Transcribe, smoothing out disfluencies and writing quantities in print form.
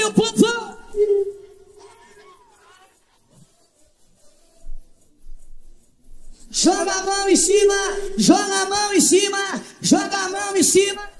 meu povo! Joga a mão em cima, joga a mão em cima, joga a mão em cima.